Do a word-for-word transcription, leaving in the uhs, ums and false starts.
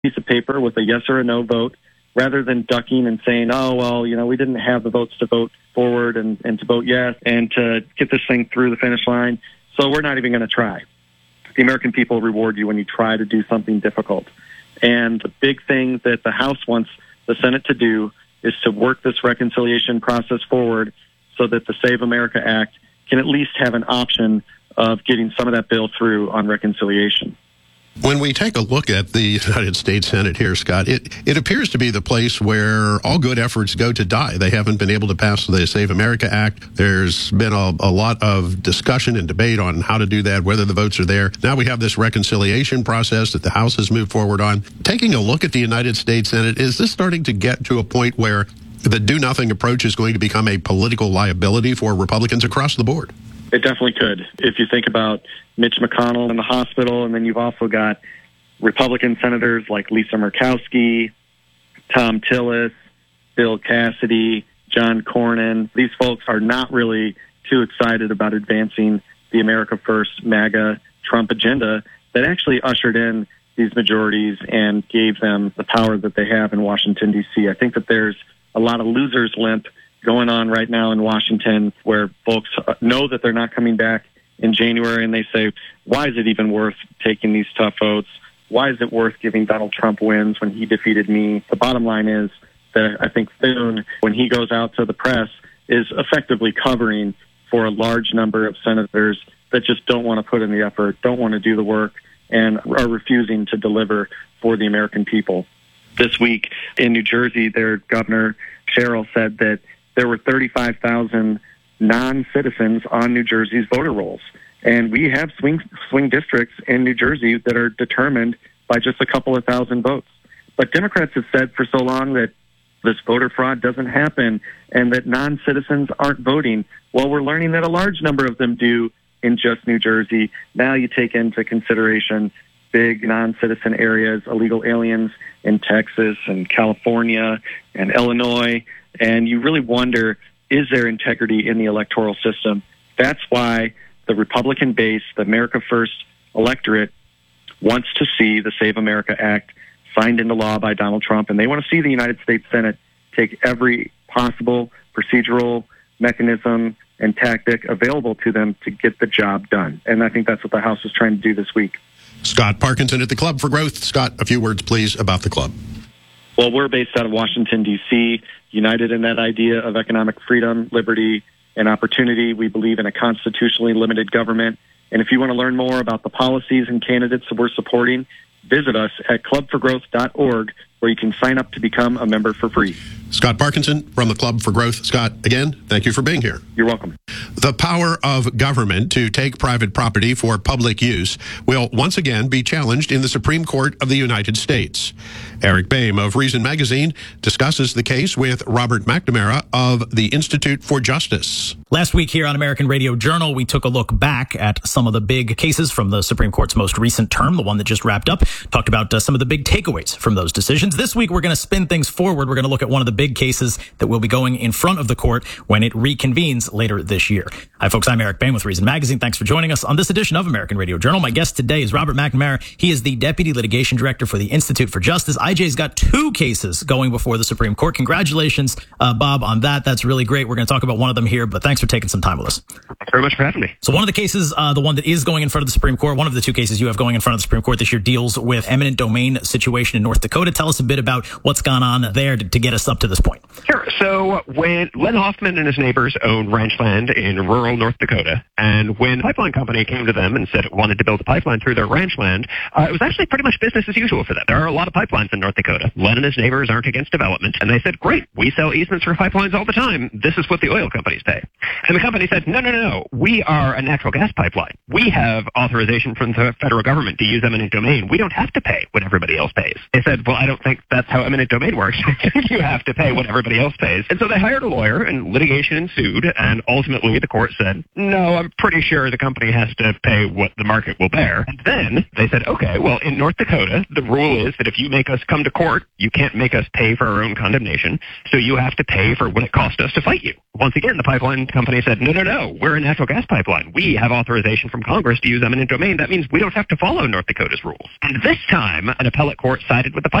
piece of paper with a yes or a no vote, rather than ducking and saying, oh, well, you know, we didn't have the votes to vote forward and, and to vote yes and to get this thing through the finish line. So we're not even going to try. The American people reward you when you try to do something difficult. And the big thing that the House wants the Senate to do is to work this reconciliation process forward so that the Save America Act can at least have an option of getting some of that bill through on reconciliation. When we take a look at the United States Senate here, Scott, it, it appears to be the place where all good efforts go to die. They haven't been able to pass the Save America Act. There's been a, a lot of discussion and debate on how to do that, whether the votes are there. Now we have this reconciliation process that the House has moved forward on. Taking a look at the United States Senate, is this starting to get to a point where the do-nothing approach is going to become a political liability for Republicans across the board? It definitely could. If you think about Mitch McConnell in the hospital, and then you've also got Republican senators like Lisa Murkowski, Tom Tillis, Bill Cassidy, John Cornyn. These folks are not really too excited about advancing the America First MAGA Trump agenda that actually ushered in these majorities and gave them the power that they have in Washington, D C. I think that there's a lot of loser's limp going on right now in Washington where folks know that they're not coming back in January and they say, why is it even worth taking these tough votes? Why is it worth giving Donald Trump wins when he defeated me? The bottom line is that I think Thune, when he goes out to the press, is effectively covering for a large number of senators that just don't want to put in the effort, don't want to do the work, and are refusing to deliver for the American people. This week in New Jersey, their governor, Sherrill, said that there were thirty-five thousand non-citizens on New Jersey's voter rolls. And we have swing swing districts in New Jersey that are determined by just a couple of thousand votes. But Democrats have said for so long that this voter fraud doesn't happen and that non-citizens aren't voting. Well, we're learning that a large number of them do in just New Jersey. Now you take into consideration big non-citizen areas, illegal aliens in Texas and California and Illinois, and you really wonder, is there integrity in the electoral system? That's why the Republican base, the America First electorate, wants to see the Save America Act signed into law by Donald Trump, and they want to see the United States Senate take every possible procedural mechanism and tactic available to them to get the job done. And I think that's what the House is trying to do this week. Scott Parkinson at the Club for Growth. Scott, a few words, please, about the club. Well, we're based out of Washington, D C, united in that idea of economic freedom, liberty, and opportunity. We believe in a constitutionally limited government. And if you want to learn more about the policies and candidates that we're supporting, visit us at club for growth dot org, where you can sign up to become a member for free. Scott Parkinson from the Club for Growth. Scott, again, thank you for being here. You're welcome. The power of government to take private property for public use will once again be challenged in the Supreme Court of the United States. Eric Boehm of Reason Magazine discusses the case with Robert McNamara of the Institute for Justice. Last week here on American Radio Journal, we took a look back at some of the big cases from the Supreme Court's most recent term, the one that just wrapped up, talked about uh, some of the big takeaways from those decisions. This week, we're going to spin things forward. We're going to look at one of the big cases that will be going in front of the court when it reconvenes later this year. Hi, folks. I'm Eric Boehm with Reason Magazine. Thanks for joining us on this edition of American Radio Journal. My guest today is Robert McNamara. He is the Deputy Litigation Director for the Institute for Justice. I J's got two cases going before the Supreme Court. Congratulations, uh, Bob, on that. That's really great. We're going to talk about one of them here, but thanks for taking some time with us. Thanks very much for having me. So one of the cases, uh, the one that is going in front of the Supreme Court, one of the two cases you have going in front of the Supreme Court this year deals with eminent domain situation in North Dakota. Tell us a bit about what's gone on there to, to get us up to this point. Sure. So when Len Hoffman and his neighbors owned ranch land in rural North Dakota, and when the pipeline company came to them and said it wanted to build a pipeline through their ranch land, uh, it was actually pretty much business as usual for them. There are a lot of pipelines in North Dakota. Len and his neighbors aren't against development, and they said, great, we sell easements for pipelines all the time. This is what the oil companies pay. And the company said, no, no, no, no. We are a natural gas pipeline. We have authorization from the federal government to use eminent domain. We don't have to pay what everybody else pays. They said, well, I don't think that's how eminent domain works. You have to pay what everybody everybody else pays. And so they hired a lawyer, and litigation ensued, and ultimately the court said, no, I'm pretty sure the company has to pay what the market will bear. And then they said, okay, well, in North Dakota, the rule is that if you make us come to court, you can't make us pay for our own condemnation, so you have to pay for what it cost us to fight you. Once again, the pipeline company said, no, no, no, we're a natural gas pipeline. We have authorization from Congress to use eminent domain. That means we don't have to follow North Dakota's rules. And this time, an appellate court sided with the